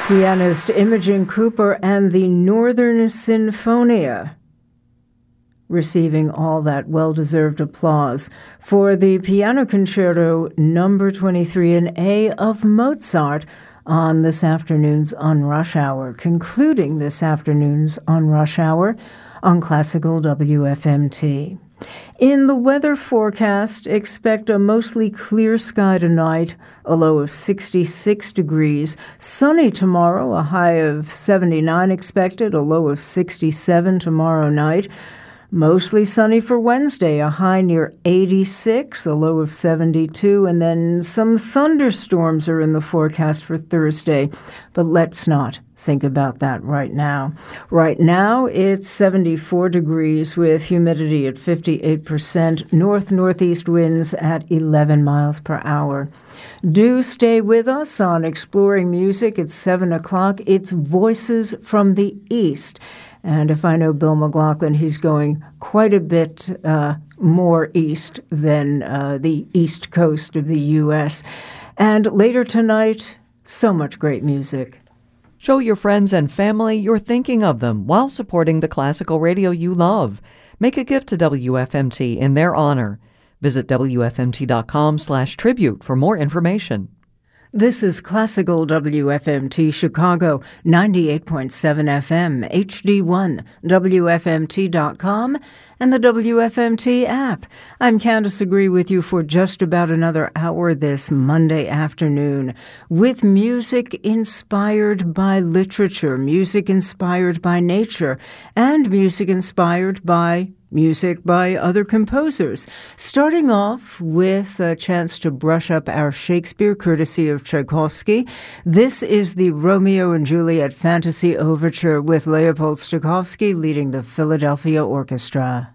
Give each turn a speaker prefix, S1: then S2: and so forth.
S1: Pianist Imogen Cooper and the Northern Sinfonia receiving all that well-deserved applause for the Piano Concerto No. 23 in A of Mozart on this afternoon's On Rush Hour, concluding this afternoon's On Rush Hour on Classical WFMT. In the weather forecast, expect a mostly clear sky tonight, a low of 66 degrees. Sunny tomorrow, a high of 79 expected, a low of 67 tomorrow night. Mostly sunny for Wednesday, a high near 86, a low of 72, and then some thunderstorms are in the forecast for Thursday. But let's not think about that right now. Right now, it's 74 degrees with humidity at 58%, north-northeast winds at 11 miles per hour. Do stay with us on Exploring Music at 7 o'clock. It's Voices from the East. And if I know Bill McLaughlin, he's going quite a bit more east than the east coast of the U.S. And later tonight, so much great music.
S2: Show your friends and family you're thinking of them while supporting the classical radio you love. Make a gift to WFMT in their honor. Visit WFMT.com/tribute for more information.
S1: This is Classical WFMT Chicago, 98.7 FM, HD1, WFMT.com, and the WFMT app. I'm Candace Agree with you for just about another hour this Monday afternoon with music inspired by literature, music inspired by nature, and music inspired by music by other composers. Starting off with a chance to brush up our Shakespeare courtesy of Tchaikovsky. This is the Romeo and Juliet Fantasy Overture with Leopold Stokowski leading the Philadelphia Orchestra.